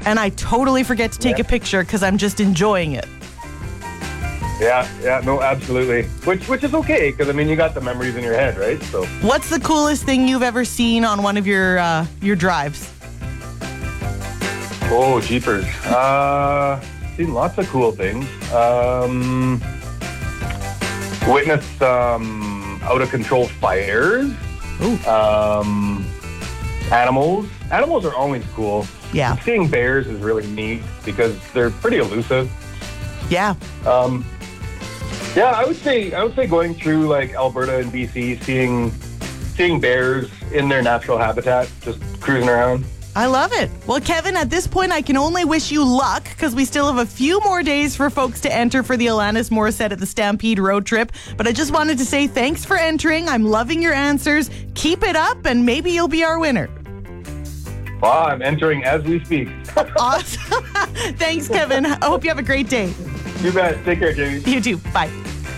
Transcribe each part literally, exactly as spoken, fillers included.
and I totally forget to take Yeah. a picture because I'm just enjoying it. Yeah, yeah, no, absolutely. Which which is okay, because, I mean, you got the memories in your head, right? So, What's the coolest thing you've ever seen on one of your uh, your drives? oh, jeepers. Uh, seen lots of cool things. Um, witnessed um, out-of-control fires. Ooh. Um, animals. Animals are always cool. Yeah. Seeing bears is really neat because they're pretty elusive. Yeah. Um, yeah, I would say I would say going through like Alberta and B C, seeing seeing bears in their natural habitat, just cruising around. I love it. Well, Kevin, at this point, I can only wish you luck because we still have a few more days for folks to enter for the Alanis Morissette at the Stampede road trip. But I just wanted to say thanks for entering. I'm loving your answers. Keep it up, and maybe you'll be our winner. Wow, I'm entering as we speak. Awesome. Thanks, Kevin. I hope you have a great day. You bet. Take care, Jamie. You too. Bye.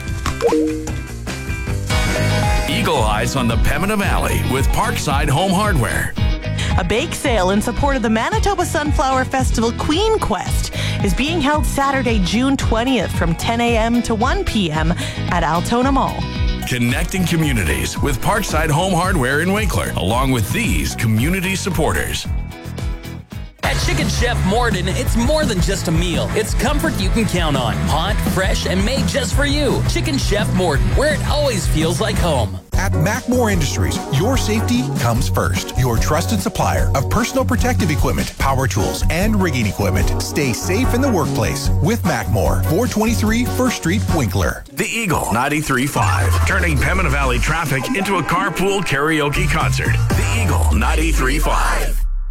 Eagle Eyes on the Pembina Valley with Parkside Home Hardware. A bake sale in support of the Manitoba Sunflower Festival Queen Quest is being held Saturday, June twentieth from ten a.m. to one p.m. at Altona Mall. Connecting communities with Parkside Home Hardware in Winkler, along with these community supporters. At Chicken Chef Morden, it's more than just a meal. It's comfort you can count on. Hot, fresh, and made just for you. Chicken Chef Morden, where it always feels like home. At Macmore Industries, your safety comes first. Your trusted supplier of personal protective equipment, power tools, and rigging equipment. Stay safe in the workplace with Macmore. four twenty-three First Street, Winkler. The Eagle ninety-three point five, turning Pembina Valley traffic into a carpool karaoke concert. The Eagle ninety-three point five.